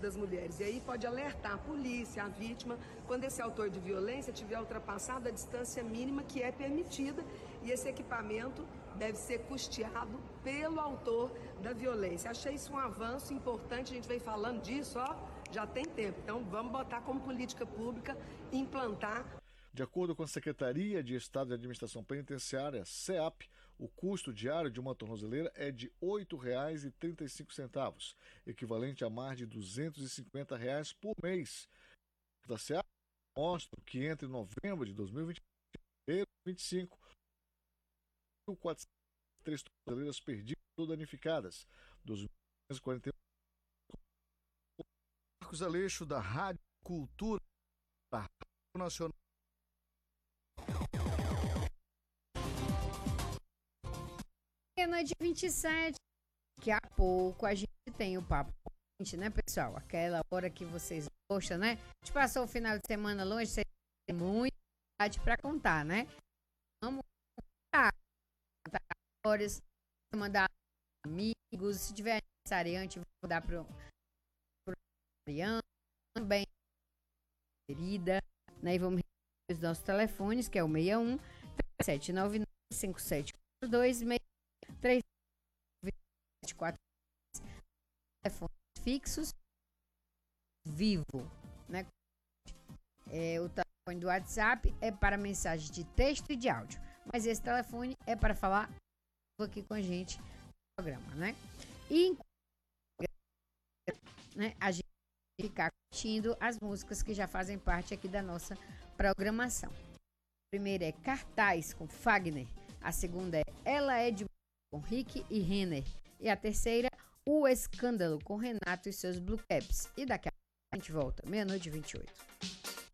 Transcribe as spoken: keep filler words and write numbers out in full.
das mulheres. E aí pode alertar a polícia, a vítima, quando esse autor de violência tiver ultrapassado a distância mínima que é permitida, e esse equipamento deve ser custeado pelo autor da violência. Achei isso um avanço importante, a gente vem falando disso, ó, já tem tempo. Então vamos botar como política pública, implantar. De acordo com a Secretaria de Estado de Administração Penitenciária, SEAP, o custo diário de uma tornozeleira é de oito reais e trinta e cinco centavos, equivalente a mais de duzentos e cinquenta reais por mês. Da SEAP mostra que entre novembro de dois mil e vinte e dois e vinte e cinco, mil quatrocentas e três tornozeleiras perdidas ou danificadas, dos mil duzentos e quarenta e um. Marcos Aleixo, da Rádio Cultura, da Rádio Nacional. Noite vinte e sete, daqui a pouco a gente tem o papo, né, pessoal? Aquela hora que vocês gostam, né? A gente passou o final de semana longe, vocês têm muita idade para contar, né? Vamos contar, contar histórias, mandar amigos, se tiver aniversariante, vou dar para o Mariana, também querida, né? E vamos repetir os nossos telefones, que é o seis um, três sete nove nove, cinco sete quatro dois, três sete quatro, telefones fixos, vivo, né? É, o telefone do WhatsApp é para mensagem de texto e de áudio, mas esse telefone é para falar aqui com a gente no programa, né? E né, a gente ficar curtindo as músicas que já fazem parte aqui da nossa programação. A primeira é Cartaz com Fagner, a segunda é Ela é de com Rick e Renner. E a terceira, O Escândalo, com Renato e seus Blue Caps. E daqui a pouco a gente volta, meia-noite e vinte e oito.